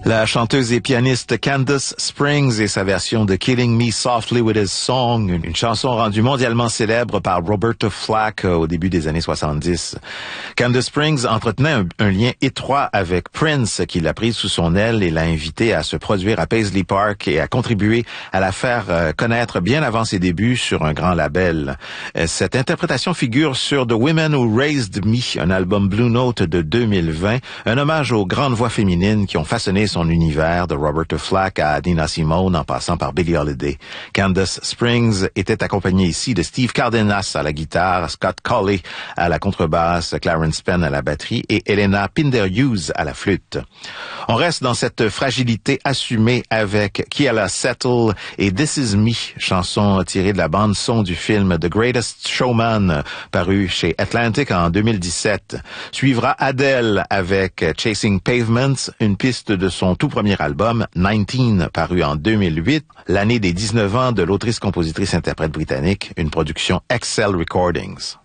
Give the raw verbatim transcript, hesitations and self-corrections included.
La chanteuse et pianiste Candace Springs et sa version de Killing Me Softly with His Song, une chanson rendue mondialement célèbre par Roberta Flack au début des années soixante-dix. Candace Springs entretenait un, un lien étroit avec Prince, qui l'a prise sous son aile et l'a invité à se produire à Paisley Park et à contribuer à la faire connaître bien avant ses débuts sur un grand label. Cette interprétation figure sur The Women Who Raised Me, un album Blue Note de deux mille vingt, un hommage aux grandes voix féminines qui ont façonné son univers, de Roberta Flack à Nina Simone en passant par Billie Holiday. Candace Springs était accompagnée ici de Steve Cardenas à la guitare, Scott Colley à la contrebasse, Clarence Penn à la batterie et Elena Pinder-Hughes à la flûte. On reste dans cette fragilité assumée avec Keala Settle et This Is Me, chanson tirée de la bande-son du film The Greatest Showman, paru chez Atlantic en deux mille dix-sept. Suivra Adele avec Chasing Pavements, une piste de son tout premier album, dix-neuf, paru en deux mille huit, l'année des dix-neuf ans de l'autrice-compositrice-interprète britannique, une production Excel Recordings.